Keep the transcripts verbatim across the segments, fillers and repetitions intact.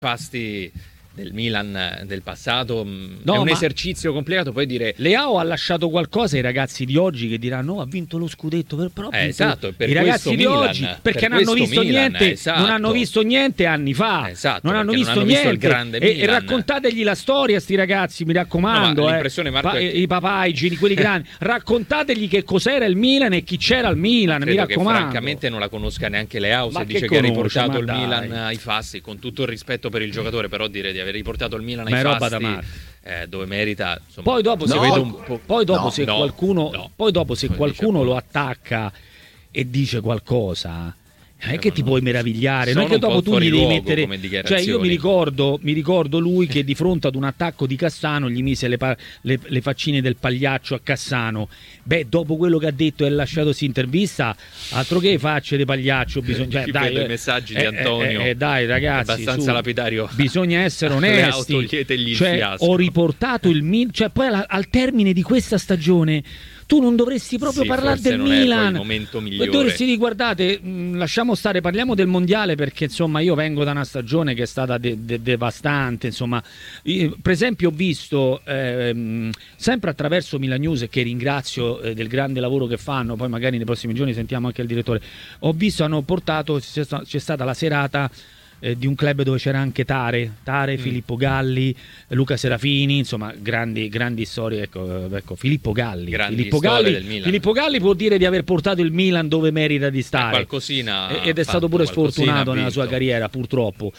pasti del Milan del passato, no, è un ma esercizio complicato. Poi dire Leao ha lasciato qualcosa ai ragazzi di oggi che diranno oh, ha vinto lo scudetto, però eh, esatto, per i ragazzi di Milan, oggi perché per non hanno visto Milan, niente, esatto. non hanno visto niente anni fa, esatto, non hanno visto non hanno niente visto il grande e, Milan. e raccontategli la storia sti ragazzi, mi raccomando, no, eh. l'impressione, Marco, pa- è che... i papà, i geni, quelli grandi, raccontategli che cos'era il Milan e chi c'era al Milan, mi raccomando. Che francamente non la conosca neanche Leao se ma dice che, che ha conosce, riportato il dai. Milan ai fasti, con tutto il rispetto per il giocatore, però dire di aver riportato il Milan ma ai è roba fasti da eh, dove merita, insomma, poi dopo si no, vede un po'... poi dopo no, se no, qualcuno no. poi dopo se Poi qualcuno dice, lo attacca e dice qualcosa non è Eh, che ti no, puoi meravigliare, non è sono che un dopo po' tu gli fuori devi luogo mettere. come Cioè, dichiarazioni. io mi ricordo, mi ricordo lui che di fronte ad un attacco di Cassano gli mise le, pa- le, le faccine del pagliaccio a Cassano. Beh, dopo quello che ha detto e lasciatosi intervista, altro che facce di pagliaccio. Bisogna, cioè, Qui dai, vedo eh, i messaggi eh, di Antonio. Eh, eh, dai, ragazzi, abbastanza su, lapidario. Bisogna essere onesti. Toglietegli Cioè, il fiasco. ho riportato il Milan. Cioè, poi al, al termine di questa stagione. Tu non dovresti proprio sì, parlare del non Milan. È il momento migliore. Dovresti dire, guardate, mh, lasciamo stare, parliamo del mondiale perché insomma io vengo da una stagione che è stata de- de- devastante. Insomma, io, per esempio, ho visto ehm, sempre attraverso Milan News, che ringrazio eh, del grande lavoro che fanno. Poi magari nei prossimi giorni sentiamo anche il direttore. Ho visto, hanno portato, c'è, c'è stata la serata eh, di un club dove c'era anche Tare, Tare, mm. Filippo Galli, Luca Serafini, insomma grandi, grandi storie. Ecco, ecco Filippo Galli, Filippo Galli, del Milan. Filippo Galli può dire di aver portato il Milan dove merita di stare. Eh, qualcosina ed è stato pure sfortunato nella sua carriera, purtroppo.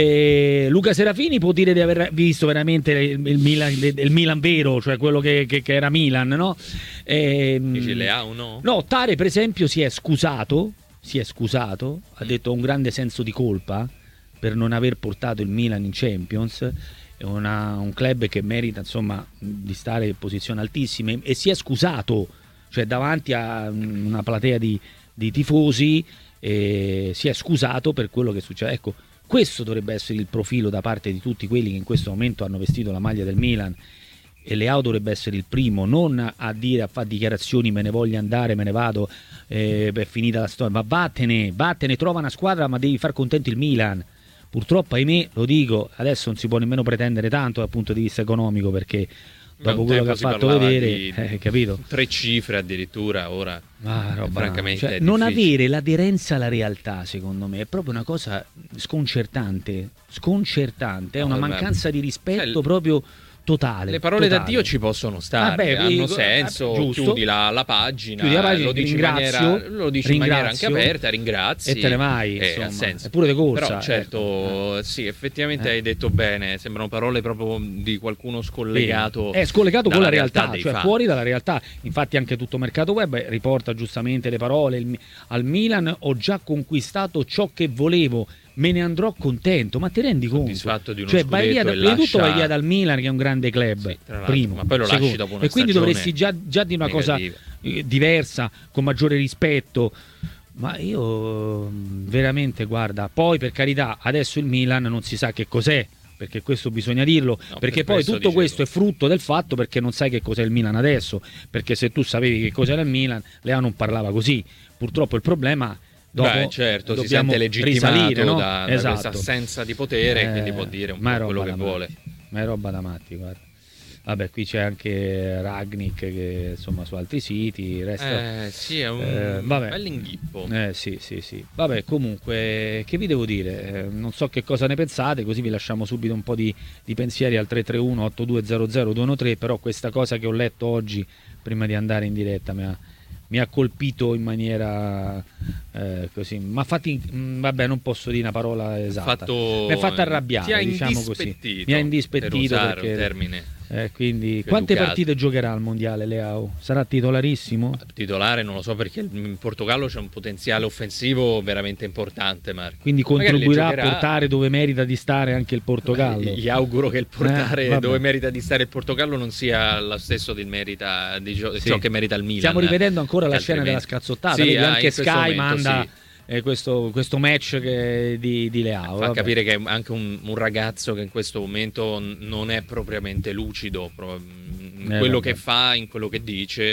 E Luca Serafini può dire di aver visto veramente il, il, Milan, il Milan vero, cioè quello che, che, che era Milan, no? E, Dice Leao, no? No, Tare per esempio si è scusato, si è scusato, ha detto ha un grande senso di colpa per non aver portato il Milan in Champions, è una, un club che merita insomma di stare in posizioni altissime, e si è scusato, cioè davanti a una platea di, di tifosi, e si è scusato per quello che succede. Ecco, questo dovrebbe essere il profilo da parte di tutti quelli che in questo momento hanno vestito la maglia del Milan, e Leao dovrebbe essere il primo, non a dire, a fare dichiarazioni, me ne voglio andare, me ne vado, eh, è finita la storia, ma vattene, vattene, trova una squadra, ma devi far contento il Milan. Purtroppo, ahimè, lo dico, adesso non si può nemmeno pretendere tanto dal punto di vista economico, perché dopo quello che ha fatto vedere, di eh, capito? Tre cifre addirittura ora. Ah, roba, francamente cioè, è non difficile. avere l'aderenza alla realtà, secondo me, è proprio una cosa sconcertante, sconcertante, è No, una vabbè. mancanza di rispetto Cioè, proprio totale. Le parole totale. da Dio ci possono stare, Vabbè, hanno dico, senso, eh, giusto. chiudi la, la pagina, Chiudi la pagina, lo dici, in ringrazio, maniera, lo dici in maniera anche ringrazio, aperta, ringrazi e te ne vai, eh, insomma. ha senso. Eppure de corsa, Però certo, ecco. sì, effettivamente Eh. hai detto bene, sembrano parole proprio di qualcuno scollegato. È scollegato con la realtà, dei cioè fatti. fuori dalla realtà. Infatti anche tutto Mercato Web riporta giustamente le parole: il, al Milan ho già conquistato ciò che volevo, me ne andrò contento. Ma ti rendi conto? Soddisfatto di uno Cioè vai via, da, scudetto e prima di tutto lascia- vai via dal Milan, che è un grande club, Sì, tra l'altro, primo, ma poi lo lasci secondo. dopo una e quindi stagione dovresti già, già dire una cosa negativa. eh, diversa, con maggiore rispetto. Ma io veramente, guarda, poi per carità, adesso il Milan non si sa che cos'è, perché questo bisogna dirlo, No, perché per poi questo tutto dicevo. questo è frutto del fatto perché non sai che cos'è il Milan adesso, perché se tu sapevi che cos'era il Milan, Leao non parlava così. Purtroppo il problema dopo Beh, certo, si dobbiamo sente legittimato risalire, no? da, da Esatto. questa assenza di potere, Eh, quindi può dire un ma è po' quello roba che da vuole. matti, ma è roba da matti, guarda. Vabbè, qui c'è anche Ragnik che insomma su altri siti resta. Eh, sì, è un Eh, vabbè. bell'inghippo. Eh sì, sì, sì. Vabbè, comunque, che vi devo dire? Eh, non so che cosa ne pensate, così vi lasciamo subito un po' di, di pensieri al tre tre uno otto due zero zero due uno tre, però questa cosa che ho letto oggi prima di andare in diretta mi ha, mi ha colpito in maniera eh, così. Ma fatti, mh, vabbè, non posso dire una parola esatta. Fatto, mi ha fatto arrabbiare, ti ha diciamo così. indispettito, Mi ha per indispettito usare perché un termine eh, quindi più quante educato. partite giocherà al mondiale Leao? Sarà titolarissimo? Titolare non lo so, perché in Portogallo c'è un potenziale offensivo veramente importante, Marco. Quindi Magari contribuirà le a giocherà- portare dove merita di stare anche il Portogallo. Gli auguro che il portare Eh, vabbè. dove merita di stare il Portogallo non sia lo stesso del merita, di gio- Sì. ciò che merita il Milan. Stiamo rivedendo ancora la Che scena della altrimenti- scazzottata. Sì, Vedi, ah, anche in questo Sky momento manda sì. eh, questo, questo match che- di, di Leao. Fa vabbè. capire che è anche un, un ragazzo che in questo momento n- non è propriamente lucido pro- in Eh, quello vabbè. che fa, in quello che dice,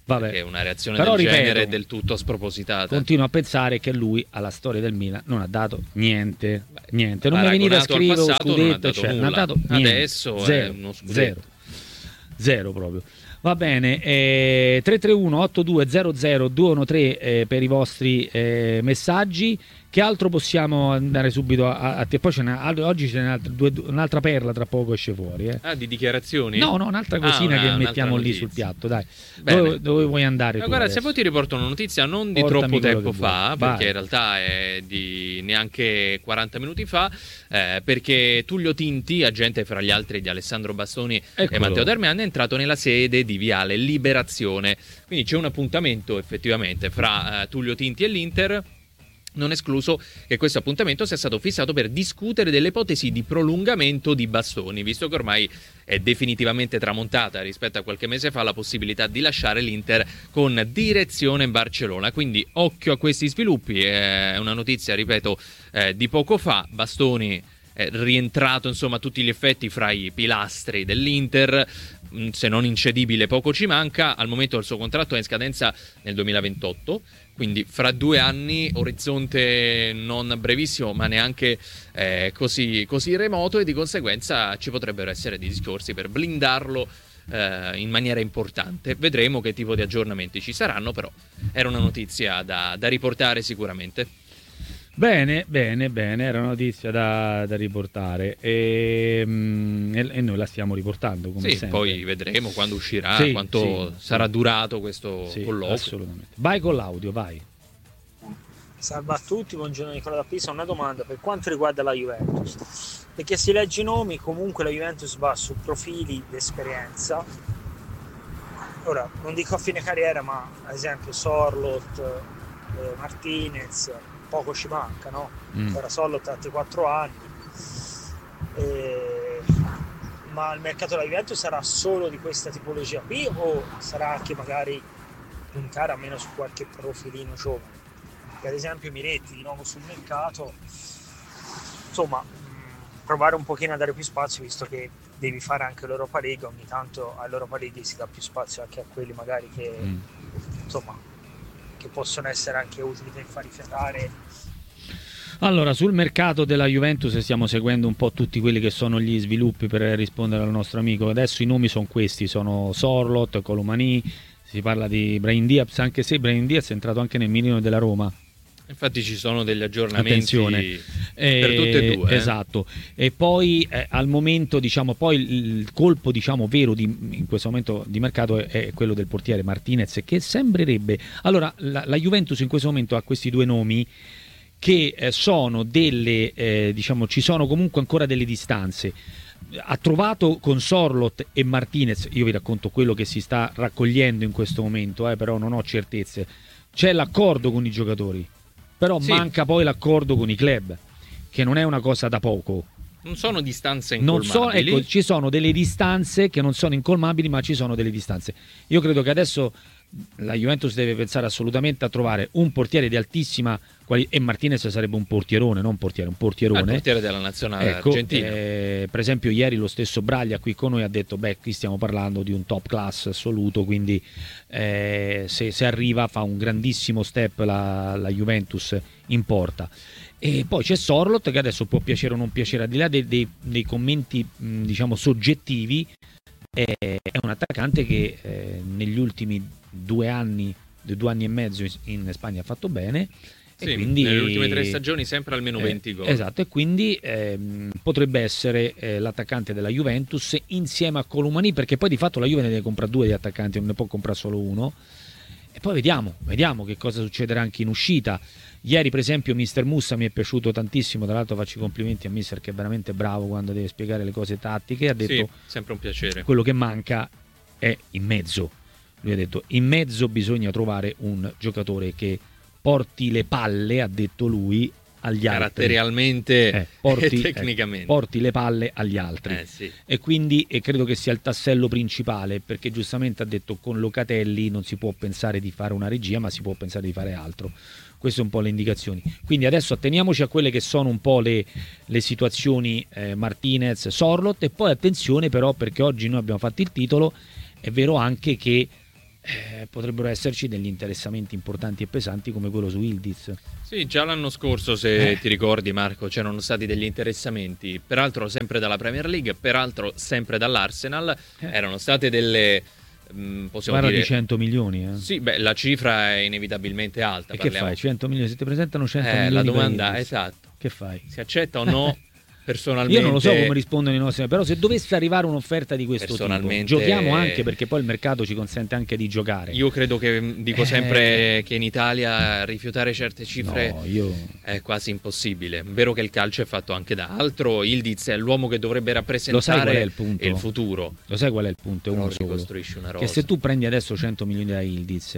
Vabbè. Perché una reazione Però, del ripeto, genere è del tutto spropositata. Continuo a pensare che lui alla storia del Milan non ha dato niente. Beh, niente. Non mi venite a paragonato al scrivere lo passato non ha scudetto, dato cioè, non ha nulla. dato niente. Adesso è Zero. uno scudetto. Zero. Zero proprio. Va bene, eh, tre tre uno otto due zero zero due uno tre eh, per i vostri eh, messaggi. Che altro possiamo andare subito a, a te? Poi ce n'è, oggi c'è un'altra, due, un'altra perla, tra poco esce fuori. Eh. Ah, di dichiarazioni? No, no, un'altra cosina ah, una, che mettiamo lì notizia. sul piatto, dai. Dove, Bene. dove vuoi andare? Ma tu guarda, adesso? se poi ti riporto una notizia non di Portami troppo quello tempo che fa, vuoi. perché Vai. in realtà è di neanche quaranta minuti fa, eh, perché Tullio Tinti, agente fra gli altri di Alessandro Bastoni Eccolo. e Matteo Darmian, è entrato nella sede di Viale Liberazione. Quindi c'è un appuntamento effettivamente fra eh, Tullio Tinti e l'Inter. Non escluso che questo appuntamento sia stato fissato per discutere delle ipotesi di prolungamento di Bastoni, visto che ormai è definitivamente tramontata rispetto a qualche mese fa la possibilità di lasciare l'Inter con direzione Barcellona. Quindi occhio a questi sviluppi, è una notizia, ripeto, eh, di poco fa. Bastoni è rientrato insomma a tutti gli effetti fra i pilastri dell'Inter, se non incedibile poco ci manca. Al momento il suo contratto è in scadenza nel duemilaventotto, quindi fra due anni, orizzonte non brevissimo ma neanche eh, così, così remoto, e di conseguenza ci potrebbero essere dei discorsi per blindarlo eh, in maniera importante. Vedremo che tipo di aggiornamenti ci saranno, però era una notizia da, da riportare sicuramente. Bene, bene, bene, era una notizia da, da riportare e, mm, e, e noi la stiamo riportando come Sì, sempre. poi vedremo quando uscirà, Sì, quanto sì, sarà sì. durato questo Sì, colloquio. assolutamente. Vai con l'audio, vai. Salve a tutti, buongiorno Nicola da Pisa. Una domanda per quanto riguarda la Juventus, perché si legge i nomi, comunque la Juventus va su profili di esperienza. Ora, non dico a fine carriera, ma ad esempio Sorloth, eh, Martinez, poco ci manca, no? Mm. Ora Sorloth ha quattro anni, eh, ma il mercato della Juventus sarà solo di questa tipologia qui o sarà anche magari puntare almeno su qualche profilino giovane? Che ad esempio Miretti di nuovo sul mercato, insomma, mh, provare un pochino a dare più spazio, visto che devi fare anche l'Europa League, ogni tanto all'Europa League si dà più spazio anche a quelli magari che Mm. insomma che possono essere anche utili per far rifiatare. Allora, sul mercato della Juventus stiamo seguendo un po' tutti quelli che sono gli sviluppi per rispondere al nostro amico. Adesso i nomi sono questi, sono Sorloth, Colomani, si parla di Brahim Diaz, anche se Brahim Diaz è entrato anche nel mirino della Roma. Infatti ci sono degli aggiornamenti Attenzione. per Eh, tutte e due. eh. Esatto. E poi eh, al momento, diciamo, poi il, il colpo, diciamo, vero di, in questo momento di mercato è, è quello del portiere Martinez, che sembrerebbe. Allora, la, la Juventus in questo momento ha questi due nomi che eh, sono delle, eh, diciamo, ci sono comunque ancora delle distanze. Ha trovato con Sorloth e Martinez, io vi racconto quello che si sta raccogliendo in questo momento, eh, però non ho certezze. C'è l'accordo con i giocatori, però Sì. manca poi l'accordo con i club, che non è una cosa da poco. Non sono distanze Non so, incolmabili. ecco, ci sono delle distanze che non sono incolmabili, ma ci sono delle distanze. Io credo che adesso la Juventus deve pensare assolutamente a trovare un portiere di altissima qualità, e Martinez sarebbe un portierone, non un portiere, un Ah, il portierone. portiere della nazionale Ecco, argentina. eh, per esempio ieri lo stesso Braglia qui con noi ha detto beh, qui stiamo parlando di un top class assoluto, quindi eh, se, se arriva fa un grandissimo step la, la Juventus in porta. E poi c'è Sorloth, che adesso può piacere o non piacere, al di là dei, dei, dei commenti mh, diciamo soggettivi, è, è un attaccante che eh, negli ultimi due anni due anni e mezzo in Spagna ha fatto bene. Sì, E quindi, nelle ultime tre stagioni sempre almeno eh, venti gol. Esatto, e quindi ehm, potrebbe essere eh, l'attaccante della Juventus insieme a Colomani, perché poi di fatto la Juve ne deve comprare due di attaccanti, non ne può comprare solo uno. E poi vediamo, vediamo che cosa succederà anche in uscita. Ieri per esempio mister Mussa mi è piaciuto tantissimo, tra l'altro faccio i complimenti a mister, che è veramente bravo quando deve spiegare le cose tattiche. Ha detto Sì, sempre un piacere. quello che manca è in mezzo. Lui ha detto in mezzo bisogna trovare un giocatore che porti le palle, ha detto lui, agli altri. Caratterialmente Eh, porti, e tecnicamente. eh, porti le palle agli altri. Eh, sì. E quindi e credo che sia il tassello principale, perché giustamente ha detto con Locatelli non si può pensare di fare una regia, ma si può pensare di fare altro. Queste sono un po' le indicazioni. Quindi adesso atteniamoci a quelle che sono un po' le, le situazioni eh, Martinez, Sorloth, e poi attenzione però, perché oggi noi abbiamo fatto il titolo, è vero anche che eh, potrebbero esserci degli interessamenti importanti e pesanti come quello su Yildiz. Sì, già l'anno scorso, se Eh. ti ricordi Marco, c'erano stati degli interessamenti, peraltro sempre dalla Premier League, peraltro sempre dall'Arsenal, Eh. erano state delle, mh, possiamo Parla dire... di cento milioni. Eh. Sì, beh, la cifra è inevitabilmente alta. E che parliamo- fai? cento milioni? Se ti presentano cento Eh, milioni la per domanda, Yildiz, esatto, che fai? si accetta o no? Personalmente... Io non lo so come rispondono i nostri, però se dovesse arrivare un'offerta di questo tipo, Personalmente- giochiamo anche, perché poi il mercato ci consente anche di giocare. Io credo che, mh, dico Eh. sempre che in Italia rifiutare certe cifre No, io... è quasi impossibile. È vero che il calcio è fatto anche da altro, Yildiz è l'uomo che dovrebbe Lo sai rappresentare qual è il punto? il futuro. Lo sai qual è il punto? È Però uno solo. ricostruisci una rosa. Che se tu prendi adesso cento milioni da Yildiz,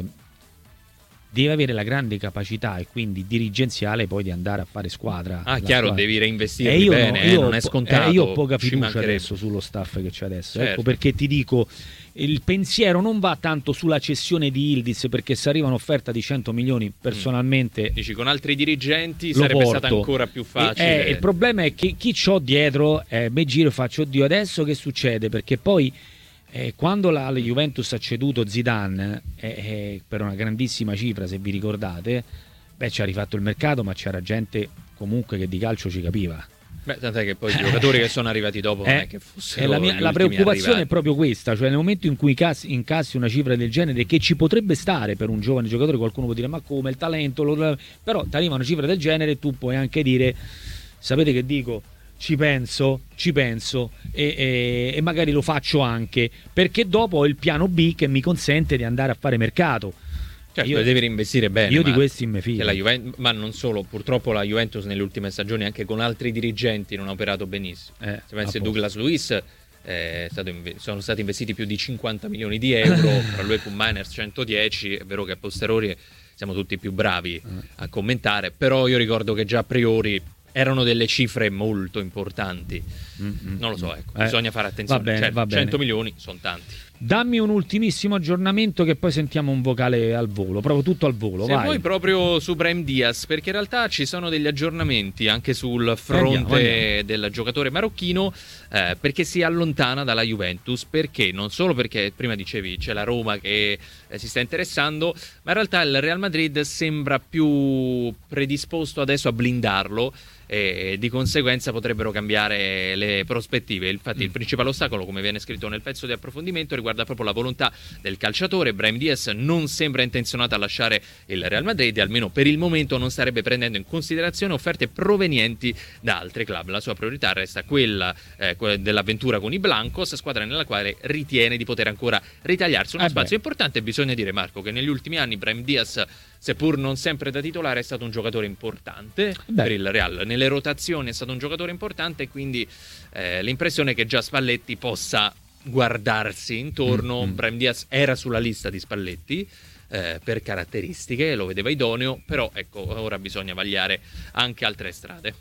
devi avere la grande capacità e quindi dirigenziale poi di andare a fare squadra. Ah, la chiaro, squadra. devi E reinvestirli io, bene, no, eh, io non ho è po- scontato. eh, io ho poca ci fiducia mancherebbe. adesso sullo staff che c'è adesso. Certo. Ecco perché ti dico, il pensiero non va tanto sulla cessione di Yildiz, perché se arriva un'offerta di cento milioni, personalmente Dici, con altri dirigenti lo sarebbe porto. stata ancora più E- facile. eh, il problema è che chi c'ho dietro, eh, me giro e faccio, oddio, adesso che succede? Perché poi eh, quando la, la Juventus ha ceduto Zidane eh, eh, per una grandissima cifra, se vi ricordate, beh, ci ha rifatto il mercato, ma c'era gente comunque che di calcio ci capiva. Beh, tant'è che poi i giocatori che sono arrivati dopo non Eh, è che fossero e la, mia- gli la ultimi preoccupazione è arrivati. proprio questa, cioè nel momento in cui incassi, incassi una cifra del genere, che ci potrebbe stare per un giovane giocatore, qualcuno può dire ma come il talento, lo- però ti arriva una cifra del genere e tu puoi anche dire, sapete che dico, ci penso, ci penso e, e- e magari lo faccio anche, perché dopo ho il piano B che mi consente di andare a fare mercato. Certo, Io- devi reinvestire bene. io ma di questi me fido. che la Juven- ma non solo, purtroppo la Juventus nelle ultime stagioni anche con altri dirigenti non ha operato benissimo. Eh, Se pensi a a Douglas Luiz, eh, è stato inve- sono stati investiti più di cinquanta milioni di euro, tra lui e Miners centodieci, è vero che a posteriori siamo tutti più bravi a commentare, però io ricordo che già a priori erano delle cifre molto importanti. Mm-mm. Non lo so, ecco, Eh, bisogna fare attenzione. va bene, Certo, va bene. cento milioni sono tanti. Dammi un ultimissimo aggiornamento che poi sentiamo un vocale al volo, proprio tutto al volo, Se vai. vuoi proprio su Brahim Diaz, perché in realtà ci sono degli aggiornamenti anche sul fronte Andiamo, andiamo. del giocatore marocchino, eh, perché si allontana dalla Juventus, perché non solo perché prima dicevi c'è la Roma che eh, si sta interessando, ma in realtà il Real Madrid sembra più predisposto adesso a blindarlo e di conseguenza potrebbero cambiare le prospettive. Infatti il principale ostacolo, come viene scritto nel pezzo di approfondimento, riguarda proprio la volontà del calciatore. Brahim Diaz non sembra intenzionato a lasciare il Real Madrid e almeno per il momento non starebbe prendendo in considerazione offerte provenienti da altri club. La sua priorità resta quella eh, que- dell'avventura con i Blancos, squadra nella quale ritiene di poter ancora ritagliarsi uno Eh spazio beh. importante. Bisogna dire, Marco, che negli ultimi anni Brahim Diaz, seppur non sempre da titolare, è stato un giocatore importante Beh. per il Real. Nelle rotazioni è stato un giocatore importante, quindi eh, l'impressione è che già Spalletti possa guardarsi intorno. Mm-hmm. Brahim Diaz era sulla lista di Spalletti eh, per caratteristiche, lo vedeva idoneo, però ecco, ora bisogna vagliare anche altre strade.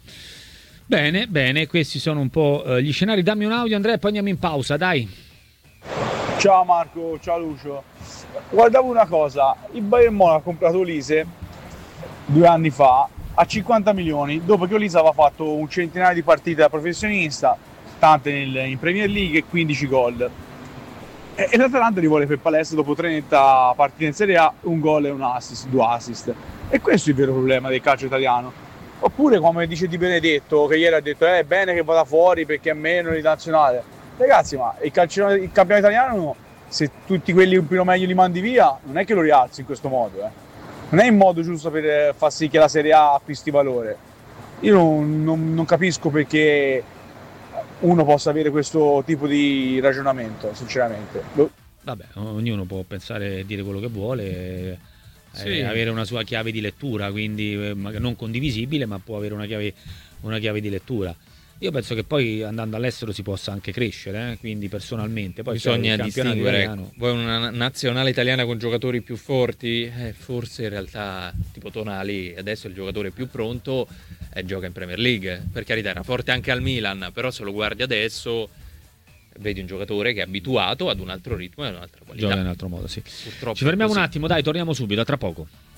Bene, bene, questi sono un po' eh, gli scenari. Dammi un audio, Andrea, e poi andiamo in pausa, dai. Ciao Marco, ciao Lucio. Guardavo una cosa, il Bayern Monaco ha comprato Olise due anni fa a cinquanta milioni, dopo che Olise aveva fatto un centinaio di partite da professionista, tante nel, in Premier League e quindici gol. E, e l'Atalanta li vuole per palestra dopo trenta partite in Serie A, un gol e un assist, due assist. E questo è il vero problema del calcio italiano. Oppure come dice Di Benedetto, che ieri ha detto è eh, bene che vada fuori perché è meno di nazionale. Ragazzi, ma il, calcio, il campionato italiano, se tutti quelli un po' meglio li mandi via, non è che lo rialzi in questo modo, eh. Non è il modo giusto per far sì che la Serie A acquisti valore. Io non, non, non capisco perché uno possa avere questo tipo di ragionamento, sinceramente. Vabbè, ognuno può pensare e dire quello che vuole, eh, Sì. avere una sua chiave di lettura, quindi eh, magari non condivisibile, ma può avere una chiave, una chiave di lettura. Io penso che poi andando all'estero si possa anche crescere, eh, quindi personalmente. Poi Bisogna il campionato distinguere, italiano- vuoi una nazionale italiana con giocatori più forti? Eh, forse in realtà tipo Tonali adesso è il giocatore più pronto e gioca in Premier League. Per carità era forte anche al Milan, però se lo guardi adesso vedi un giocatore che è abituato ad un altro ritmo e ad un'altra qualità. Gioca in un altro modo, sì. Purtroppo Ci fermiamo è un così. attimo, dai, torniamo subito, a tra poco.